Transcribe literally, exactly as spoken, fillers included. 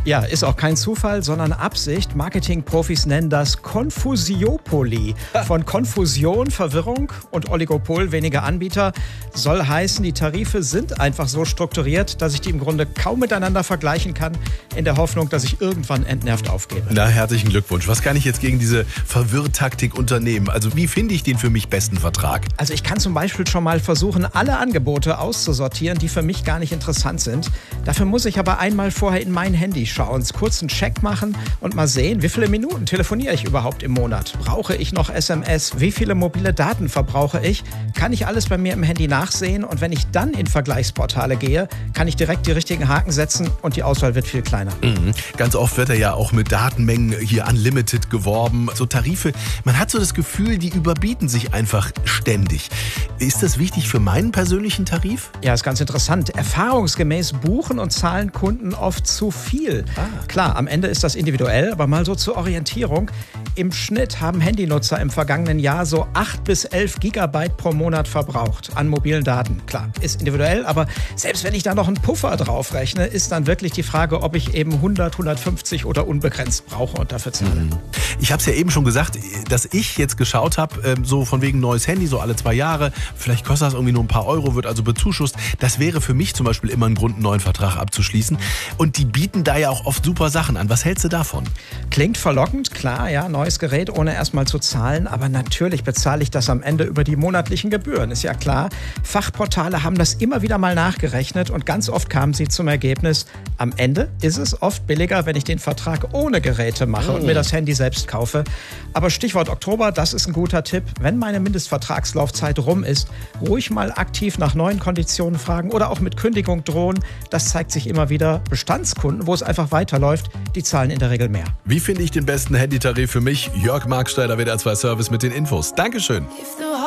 Ja, ist auch kein Zufall, sondern Absicht. Marketingprofis nennen das Konfusiopoly. Von Konfusion, Verwirrung und Oligopol, weniger Anbieter, soll heißen, die Tarife sind einfach so strukturiert, dass ich die im Grunde kaum miteinander vergleichen kann, in der Hoffnung, dass ich irgendwann entnervt aufgebe. Na, herzlichen Glückwunsch. Was kann ich jetzt gegen diese Verwirrtaktik unternehmen? Also wie finde ich den für mich besten Vertrag? Also ich kann zum Beispiel schon mal versuchen, alle Angebote auszusortieren, die für mich gar nicht interessant sind. Dafür muss ich aber einmal vorher in mein Handy schauen, kurz einen Check machen und mal sehen, wie viele Minuten telefoniere ich überhaupt im Monat? Brauche ich noch S M S? Wie viele mobile Daten verbrauche ich? Kann ich alles bei mir im Handy nachsehen? Und wenn ich dann in Vergleichsportale gehe, kann ich direkt die richtigen Haken setzen und die Auswahl wird viel kleiner. Mhm. Ganz oft wird er ja auch mit Datenmengen hier unlimited geworben. So Tarife, man hat so das Gefühl, die überbieten sich einfach ständig. Ist das wichtig für meinen persönlichen Tarif? Ja, ist ganz interessant. Erfahrungsgemäß buchen und zahlen Kunden oft zu viel. Ah. Klar, am Ende ist das individuell, aber mal so zur Orientierung. Im Schnitt haben Handynutzer im vergangenen Jahr so acht bis elf Gigabyte pro Monat verbraucht an mobilen Daten. Klar, ist individuell, aber selbst wenn ich da noch einen Puffer draufrechne, ist dann wirklich die Frage, ob ich eben hundert, hundertfünfzig oder unbegrenzt brauche und dafür zahle. Ich habe es ja eben schon gesagt, dass ich jetzt geschaut habe, so von wegen neues Handy, so alle zwei Jahre, vielleicht kostet das irgendwie nur ein paar Euro, wird also bezuschusst. Das wäre für mich zum Beispiel immer ein Grund, einen neuen Vertrag abzuschließen. Und die bieten da ja auch oft super Sachen an. Was hältst du davon? Klingt verlockend, klar, ja, neues Gerät, ohne erstmal zu zahlen. Aber natürlich bezahle ich das am Ende über die monatlichen Gebühren, ist ja klar. Fachportale haben das immer wieder mal nachgerechnet und ganz oft kamen sie zum Ergebnis, am Ende ist es oft billiger, wenn ich den Vertrag ohne Geräte mache und mir das Handy selbst kaufe. Aber Stichwort Oktober, das ist ein guter Tipp. Wenn meine Mindestvertragslaufzeit rum ist, ruhig mal aktiv nach neuen Konditionen fragen oder auch mit Kündigung drohen. Das zeigt sich immer wieder. Bestandskunden, wo es einfach weiterläuft, die zahlen in der Regel mehr. Wie finde ich den besten Handytarif für mich? Jörg Marksteiner, W D R zwei Service mit den Infos. Dankeschön.